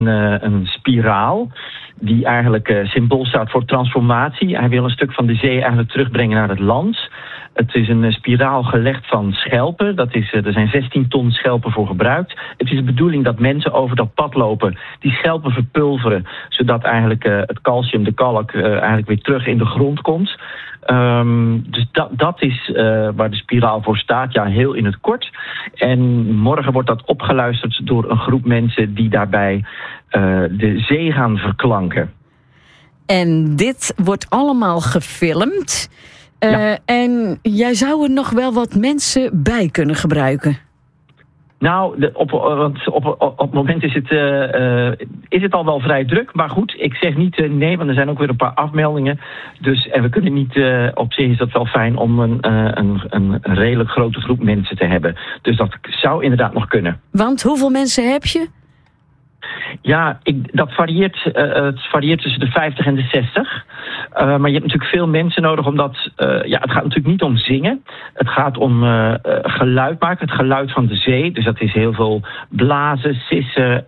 een spiraal die eigenlijk symbool staat voor transformatie. Hij wil een stuk van de zee eigenlijk terugbrengen naar het land. Het is een spiraal gelegd van schelpen. Er zijn 16 ton schelpen voor gebruikt. Het is de bedoeling dat mensen over dat pad lopen, die schelpen verpulveren, zodat eigenlijk het calcium, de kalk, eigenlijk weer terug in de grond komt. Dus dat is waar de spiraal voor staat, ja, heel in het kort. En morgen wordt dat opgeluisterd door een groep mensen die daarbij de zee gaan verklanken. En dit wordt allemaal gefilmd. Ja. En jij zou er nog wel wat mensen bij kunnen gebruiken. Nou, op het moment is het al wel vrij druk. Maar goed, ik zeg niet nee, want er zijn ook weer een paar afmeldingen. Dus, en we kunnen niet, op zich is dat wel fijn om een redelijk grote groep mensen te hebben. Dus dat zou inderdaad nog kunnen. Want hoeveel mensen heb je? Ja, dat varieert. Het varieert tussen de 50 en de 60. Maar je hebt natuurlijk veel mensen nodig, omdat het gaat natuurlijk niet om zingen. Het gaat om geluid maken, het geluid van de zee. Dus dat is heel veel blazen, sissen.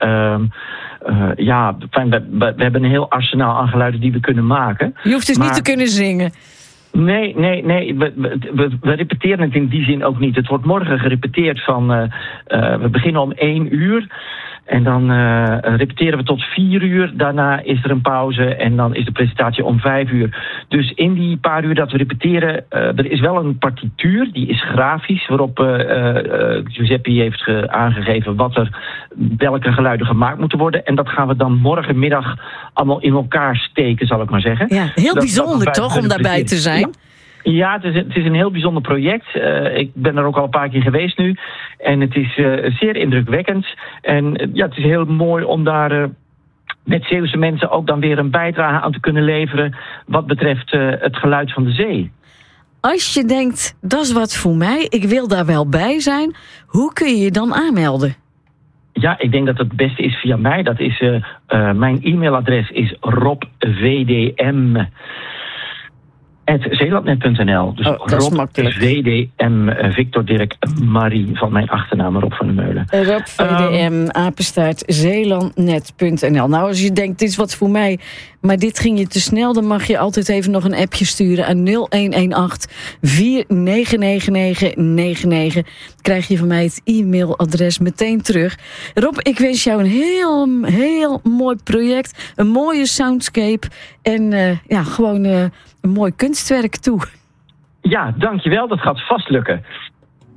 We hebben een heel arsenaal aan geluiden die we kunnen maken. Je hoeft dus niet te kunnen zingen. Nee. We repeteren het in die zin ook niet. Het wordt morgen gerepeteerd we beginnen om 1 uur. En dan repeteren we tot 4 uur. Daarna is er een pauze en dan is de presentatie om 5 uur. Dus in die paar uur dat we repeteren, er is wel een partituur, die is grafisch, waarop Giuseppe heeft aangegeven welke geluiden gemaakt moeten worden. En dat gaan we dan morgenmiddag allemaal in elkaar steken, zal ik maar zeggen. Ja, heel bijzonder toch, om daarbij te zijn? Ja, het is een heel bijzonder project. Ik ben er ook al een paar keer geweest nu. En het is zeer indrukwekkend. En het is heel mooi om daar met Zeeuwse mensen ook dan weer een bijdrage aan te kunnen leveren wat betreft het geluid van de zee. Als je denkt, dat is wat voor mij, ik wil daar wel bij zijn, hoe kun je je dan aanmelden? Ja, ik denk dat het beste is via mij. Dat is mijn e-mailadres is robvdm@zeelandnet.nl. Dus Rob VDM, Victor Dirk Marie van mijn achternaam, Rob van der Meulen. Rob VDM, Zeelandnet.nl. Nou, als je denkt, dit is wat voor mij, maar dit ging je te snel, dan mag je altijd even nog een appje sturen aan 0118-499999. Krijg je van mij het e-mailadres meteen terug. Rob, ik wens jou een heel mooi project, een mooie soundscape en gewoon een mooi kunstwerk toe. Ja, dankjewel. Dat gaat vast lukken.